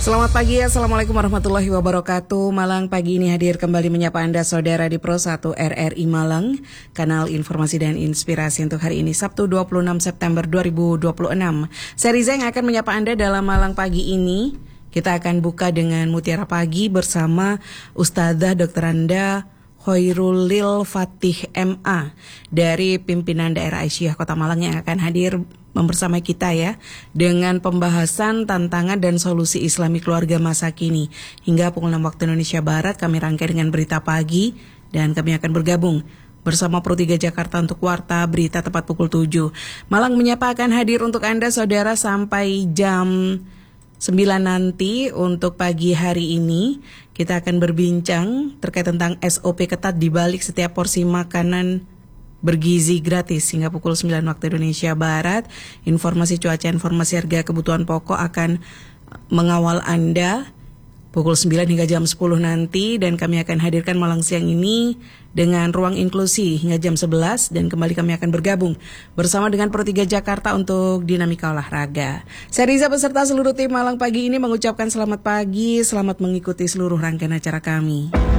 Selamat pagi, Assalamualaikum warahmatullahi wabarakatuh. Malang pagi ini hadir kembali menyapa Anda saudara di Pro 1 RRI Malang, kanal informasi dan inspirasi untuk hari ini Sabtu 26 September 2026. Saya Riza yang akan menyapa Anda dalam Malang pagi ini. Kita akan buka dengan Mutiara Pagi bersama Ustadzah Dr. Anda Hoirulil Fatih MA dari pimpinan daerah Aisyah Kota Malang yang akan hadir bersama kita ya dengan pembahasan tantangan dan solusi Islami keluarga masa kini. Hingga pukul 6 waktu Indonesia Barat kami rangkai dengan berita pagi dan kami akan bergabung bersama Pro 3 Jakarta untuk Warta Berita tepat pukul 7. Malang Menyapa akan hadir untuk Anda saudara sampai jam 9 nanti. Untuk pagi hari ini kita akan berbincang terkait tentang SOP ketat di balik setiap porsi makanan bergizi gratis hingga pukul 9 waktu Indonesia Barat. Informasi cuaca, informasi harga kebutuhan pokok akan mengawal Anda pukul 9 hingga jam 10 nanti. Dan kami akan hadirkan Malang Siang ini dengan ruang inklusi hingga jam 11. Dan kembali kami akan bergabung bersama dengan Pro 3 Jakarta untuk dinamika olahraga. Saya Riza beserta seluruh tim Malang pagi ini mengucapkan selamat pagi, selamat mengikuti seluruh rangkaian acara kami.